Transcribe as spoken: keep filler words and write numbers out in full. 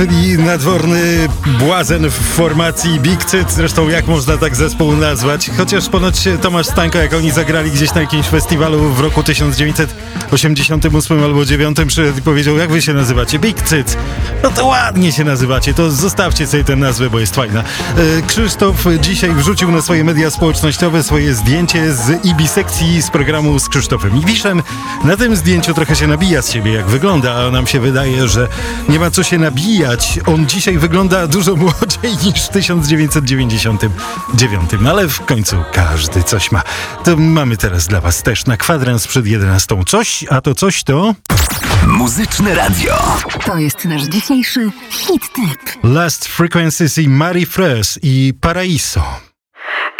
I nadworny błazen w formacji Big Cyt, zresztą jak można tak zespół nazwać, chociaż ponoć Tomasz Stańko, jak oni zagrali gdzieś na jakimś festiwalu w roku tysiąc dziewięćset osiemdziesiątym ósmym albo dziewiątym, przyszedł i powiedział: jak wy się nazywacie? Big Cyt. No to ładnie się nazywacie, to zostawcie sobie tę nazwę, bo jest fajna. E, Krzysztof dzisiaj wrzucił na swoje media społecznościowe swoje zdjęcie z I B sekcji z programu z Krzysztofem Iwiszem. Na tym zdjęciu trochę się nabija z siebie, jak wygląda, a nam się wydaje, że nie ma co się nabijać. On dzisiaj wygląda dużo młodziej niż w tysiąc dziewięćset dziewięćdziesiątym dziewiątym, ale w końcu każdy coś ma. To mamy teraz dla was też na kwadrans przed jedenastą coś, a to coś to... Muzyczne Radio. To jest nasz dzisiejszy hit tip. Last Frequencies i Marie Fresh i Paraiso.